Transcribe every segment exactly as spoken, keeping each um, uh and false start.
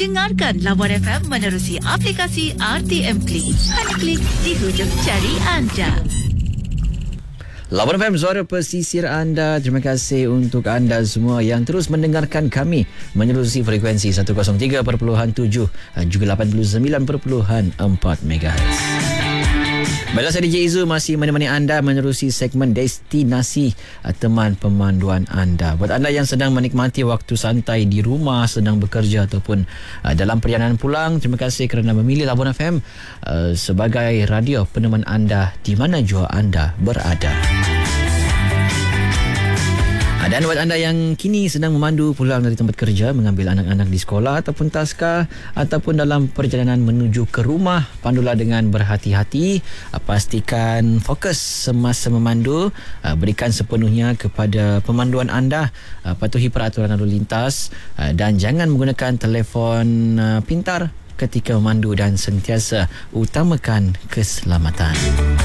Dengarkan Labuan F M menerusi aplikasi R T M Play. Hanya klik di hujung jari anda. Labuan F M, suara pesisir anda. Terima kasih untuk anda semua yang terus mendengarkan kami menerusi frekuensi seratus tiga perpuluhan tujuh juga lapan puluh sembilan perpuluhan empat megahertz. Baiklah, saya D J Izu masih menemani anda menerusi segmen Destinasi Teman Pemanduan anda. Buat anda yang sedang menikmati waktu santai di rumah, sedang bekerja ataupun uh, dalam perjalanan pulang, terima kasih kerana memilih Labuan F M uh, sebagai radio peneman anda di mana jua anda berada. Dan buat anda yang kini sedang memandu pulang dari tempat kerja, mengambil anak-anak di sekolah ataupun taska, ataupun dalam perjalanan menuju ke rumah, pandulah dengan berhati-hati. Pastikan fokus semasa memandu, berikan sepenuhnya kepada pemanduan anda, patuhi peraturan lalu lintas dan jangan menggunakan telefon pintar ketika memandu dan sentiasa utamakan keselamatan.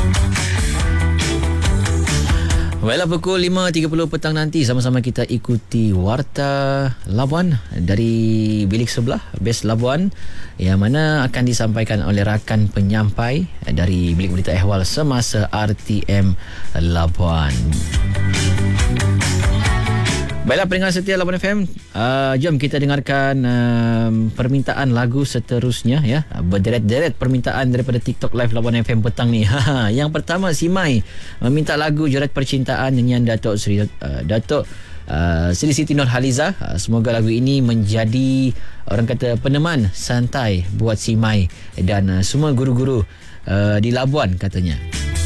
Baiklah, pukul lima tiga puluh petang nanti sama-sama kita ikuti Warta Labuan dari bilik sebelah Base Labuan, yang mana akan disampaikan oleh rakan penyampai dari bilik berita ehwal semasa R T M Labuan. Baiklah, pendengar setia Labuan F M, uh, jom kita dengarkan uh, permintaan lagu seterusnya ya. Berderet-deret permintaan daripada TikTok Live Labuan F M petang ni. Yang pertama, si Mai meminta lagu Jurat Percintaan nyanyian Datuk Seri uh, Datuk uh, Sri Siti Nurhaliza. Uh, semoga lagu ini menjadi, orang kata, peneman santai buat si Mai dan uh, semua guru-guru uh, di Labuan katanya.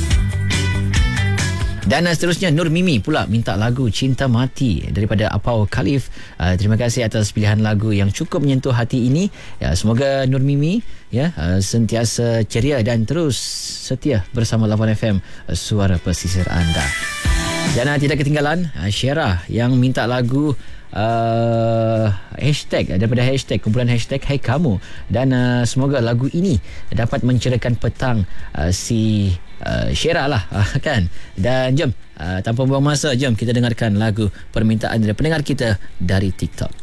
Dan seterusnya, Nur Mimi pula minta lagu Cinta Mati daripada Apau Khalif. Uh, terima kasih atas pilihan lagu yang cukup menyentuh hati ini. Ya, semoga Nur Mimi ya uh, sentiasa ceria dan terus setia bersama Labuan F M, uh, suara pesisir anda. Dan uh, tidak ketinggalan uh, Syera yang minta lagu uh, hashtag daripada hashtag kumpulan hashtag Hai Kamu. Dan uh, semoga lagu ini dapat menceriakan petang uh, si Uh, Syera lah uh, kan. Dan jom uh, tanpa buang masa, jom kita dengarkan lagu permintaan dari pendengar kita dari TikTok.